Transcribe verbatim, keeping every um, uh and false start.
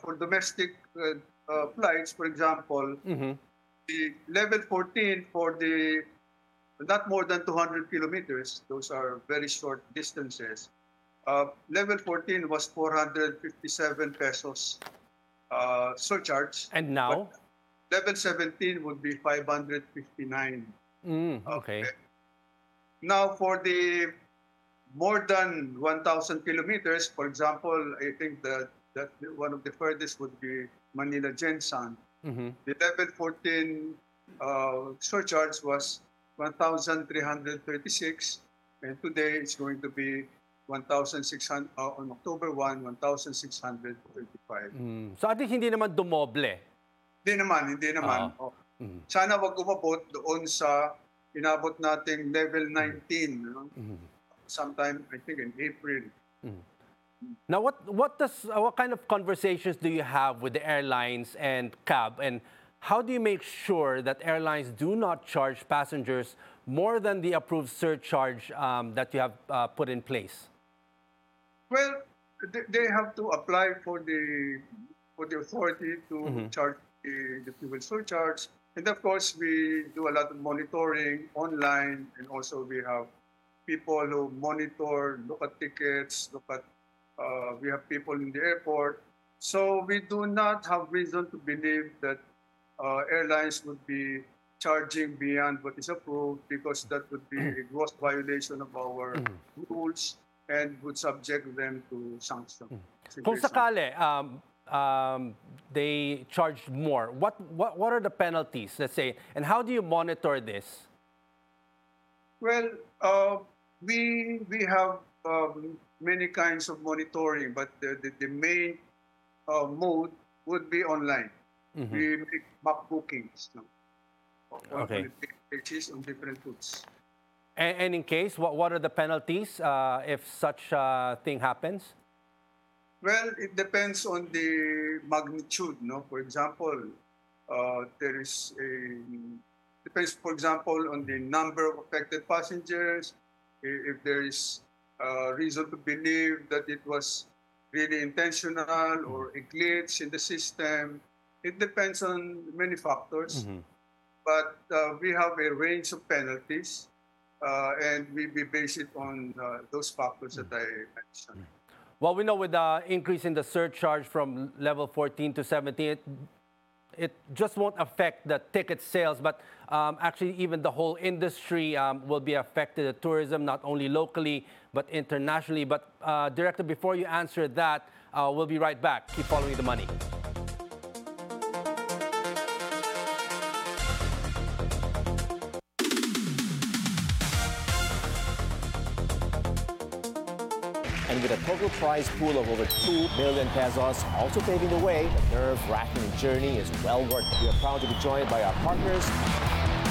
for domestic uh, uh, flights, for example, Mhm. the level fourteen for the not more than two hundred kilometers, those are very short distances. Uh, level fourteen was four hundred fifty-seven pesos uh, surcharge, And but now? level seventeen would be five hundred fifty-nine. Mm, okay. Okay. Now, for the more than one thousand kilometers, for example, I think that, that one of the furthest would be Manila Jensan. Mhm. The level fourteen uh, surcharge was one thousand three hundred thirty-six, and today it's going to be one thousand six hundred, uh, on October first, one thousand six hundred thirty-five. Mm. So at least hindi naman dumoble. Hindi naman, hindi Oo. naman. Oh. Mhm. Sana wag umabot doon sa inabot nating level nineteen. No? Mhm. Sometime, I think, in April. Now, what what does uh, what kind of conversations do you have with the airlines and cab, and how do you make sure that airlines do not charge passengers more than the approved surcharge um, that you have uh, put in place? Well, they, they have to apply for the for the authority to Mhm. charge the, the fuel surcharge, and of course we do a lot of monitoring online, and also we have people who monitor, look at tickets, look at. Uh, we have people in the airport, so we do not have reason to believe that uh, airlines would be charging beyond what is approved, because that would be a gross violation of our rules and would subject them to sanction. Kung severe sanction. sakali, um, um, they charge more, what, what, what are the penalties, let's say, and how do you monitor this? Well, uh, we we have um, many kinds of monitoring, but the, the, the main uh, mode would be online. Mhm. We make mock bookings, no? on, Okay. on a daily basis on different routes. And, and in case, what, what are the penalties uh, if such a thing happens? Well, it depends on the magnitude, no? For example, uh, there is a depends, for example, on the number of affected passengers. i- If there is uh, reason to believe that it was really intentional or a glitch in the system, it depends on many factors. Mhm. But uh, we have a range of penalties, uh, and we, we base it on uh, those factors that I mentioned. Well, we know with the increase in the surcharge from level fourteen to seventeen, it, it just won't affect the ticket sales, but um, actually even the whole industry um, will be affected, the tourism, not only locally, but internationally. But uh, Director, before you answer that, uh, we'll be right back. Keep following the money. And with a total prize pool of over two million pesos also paving the way, the nerve-wracking journey is well worth it. We are proud to be joined by our partners